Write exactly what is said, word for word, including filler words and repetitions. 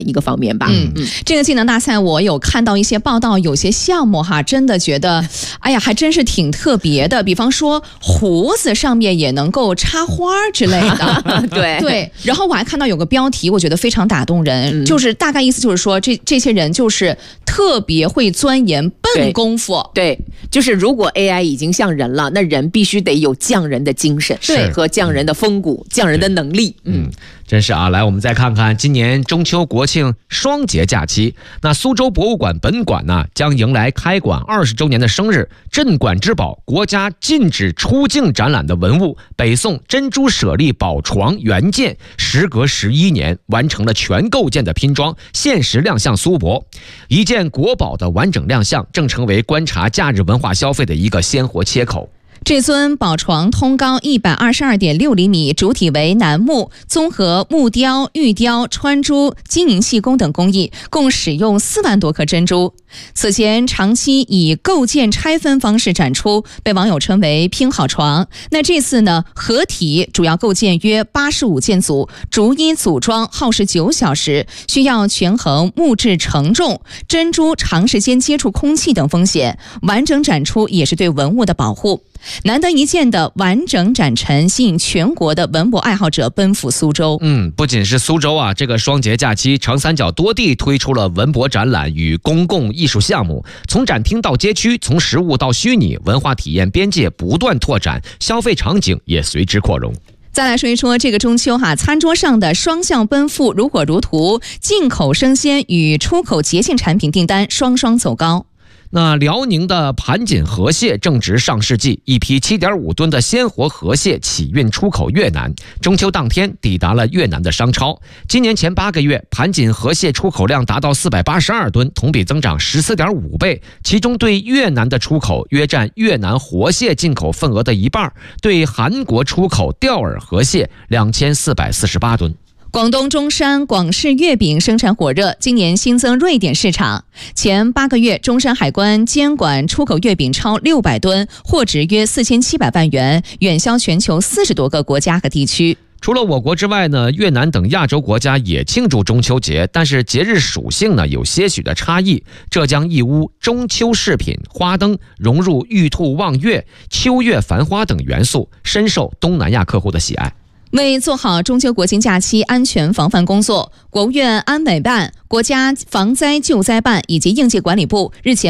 一个方面吧。 嗯嗯，这个技能大赛我有看到一些报道，有些项目哈，真的觉得，哎呀，还真是挺特别的。比方说胡子上面也能够插花之类的， 对对。然后我还看到有个标题，我觉得非常打动人，嗯、就是大概意思就是说，这这些人就是特别会钻研笨功夫。 对，对就是如果 A I 已经像人了，那人必须得有匠人的精神， 对， 和匠人的风骨、匠人的能力。 嗯，真是啊！来，我们再看看今年中秋国庆双节假期，那苏州博物馆本馆呢将迎来开馆二十周年的生日，镇馆之宝、国家禁止出境展览的文物北宋珍珠舍利宝床原件，时隔十一年完成了全构件的拼装，限时亮相苏博。一件国宝的完整亮相，正成为观察假日文化消费的一个鲜活切口。 这尊宝床通高一百二十二点六厘米，主体为楠木，综合木雕、玉雕、穿珠、金银细工等工艺，共使用四万多颗珍珠。此前长期以构件拆分方式展出，被网友称为拼好床。那这次呢，合体主要构件约八十五件组，逐一组装耗时九小时，需要权衡木质承重、珍珠长时间接触空气等风险。完整展出也是对文物的保护。难得一见的完整展陈，吸引全国的文博爱好者奔赴苏州。 嗯，不仅是苏州啊，这个双节假期，长三角多地推出了文博展览与公共艺术项目，从展厅到街区，从实物到虚拟，文化体验边界不断拓展，消费场景也随之扩容。 再来说一说这个中秋哈，餐桌上的双向奔赴如火如荼，进口生鲜与出口节庆产品订单双双走高。 那辽宁的盘锦河蟹正值上市季，一批 七点五吨的鲜活河蟹起运出口越南，中秋当天抵达了越南的商超。今年前八个月，盘锦河蟹出口量达到四百八十二吨，同比增长 十四点五倍，其中对越南的出口约占越南活蟹进口份额的一半，对韩国出口钓饵河蟹两千四百四十八吨。 广东中山广式月饼生产火热，今年新增瑞典市场。前八个月，中山海关监管出口月饼超六百吨，货值约四千七百万元，远销全球四十多个国家和地区。 除了我国之外呢，越南等亚洲国家也庆祝中秋节，但是节日属性呢有些许的差异。浙江义乌中秋饰品花灯融入玉兔望月、秋月繁花等元素，深受东南亚客户的喜爱。 为做好中秋国庆假期安全防范工作，国务院安委办、国家防灾救灾办以及应急管理部日前